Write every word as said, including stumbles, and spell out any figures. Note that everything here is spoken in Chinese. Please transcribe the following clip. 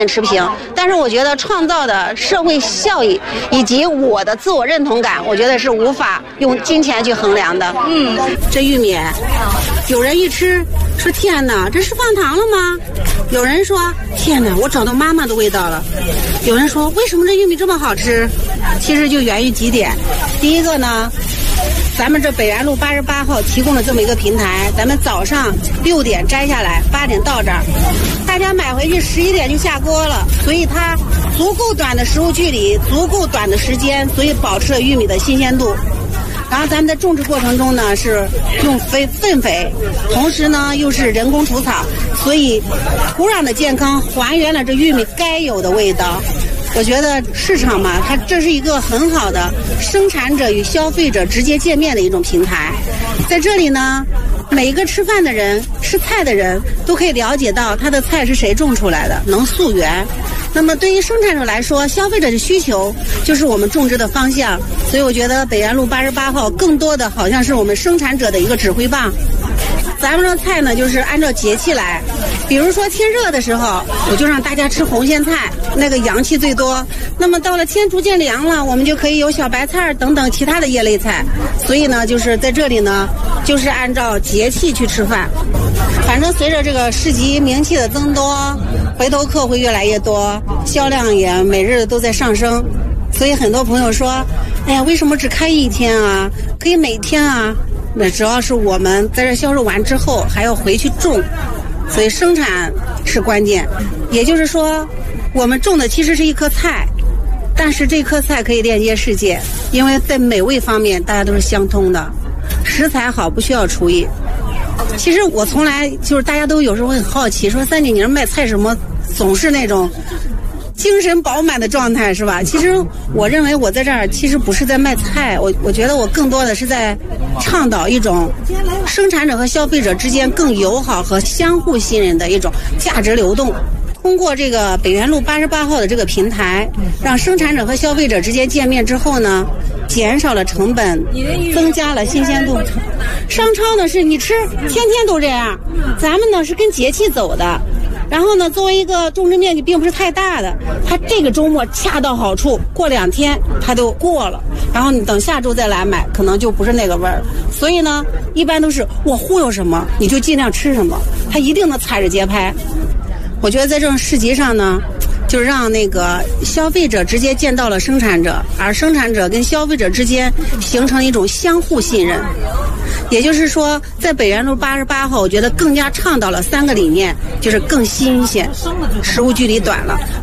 持平，但是我觉得创造的社会效益以及我的自我认同感，我觉得是无法用金钱去衡量的。嗯，这玉米，有人一吃说天哪，这是放糖了吗？有人说天哪，我找到妈妈的味道了。有人说为什么这玉米这么好吃？其实就源于几点。第一个呢，咱们这北园路八十八号提供了这么一个平台，咱们早上六点摘下来，八点到这儿，大家买回去十一点就下锅了，所以它足够短的食物距离，足够短的时间，所以保持了玉米的新鲜度。然后咱们在种植过程中呢，是用肥粪肥，同时呢又是人工除草，所以土壤的健康还原了这玉米该有的味道。我觉得市场嘛，它这是一个很好的生产者与消费者直接见面的一种平台。在这里呢，每一个吃饭的人、吃菜的人都可以了解到他的菜是谁种出来的，能溯源。那么对于生产者来说，消费者的需求就是我们种植的方向。所以我觉得北园路八十八号更多的好像是我们生产者的一个指挥棒。咱们这菜呢，就是按照节气来，比如说天热的时候，我就让大家吃红苋菜，那个阳气最多。那么到了天逐渐凉了，我们就可以有小白菜等等其他的叶类菜。所以呢，就是在这里呢，就是按照节气去吃饭。反正随着这个市集名气的增多，回头客会越来越多，销量也每日都在上升。所以很多朋友说，哎呀，为什么只开一天啊？可以每天啊。那主要是我们在这销售完之后还要回去种，所以生产是关键。也就是说，我们种的其实是一颗菜，但是这颗菜可以链接世界，因为在美味方面大家都是相通的。食材好不需要厨艺。其实我从来就是大家都有时候很好奇，说三姐你卖菜什么总是那种精神饱满的状态是吧？其实我认为我在这儿其实不是在卖菜，我我觉得我更多的是在倡导一种生产者和消费者之间更友好和相互信任的一种价值流动。通过这个北园路八十八号的这个平台，让生产者和消费者之间见面之后呢，减少了成本，增加了新鲜度。商超呢是你吃天天都这样，咱们呢是跟节气走的。然后呢，作为一个种植面积并不是太大的，它这个周末恰到好处，过两天它就过了，然后你等下周再来买，可能就不是那个味儿。所以呢，一般都是我忽悠什么，你就尽量吃什么，它一定能踩着节拍。我觉得在这种市集上呢，就让那个消费者直接见到了生产者，而生产者跟消费者之间形成一种相互信任。也就是说，在北园路八十八号，我觉得更加倡导了三个理念，就是更新鲜，食物距离短了，